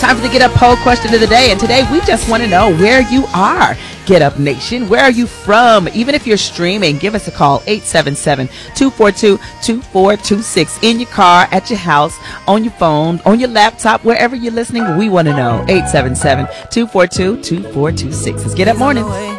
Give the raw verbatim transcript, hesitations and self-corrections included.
time for the Get Up poll question of the day. And today we just want to know where you are. Get Up Nation, where are you from? Even if you're streaming, give us a call, eight seven seven, two four two, two four two six. In your car, at your house, on your phone, on your laptop, wherever you're listening, we want to know. eight seven seven, two four two, two four two six. It's Get Up Mornings.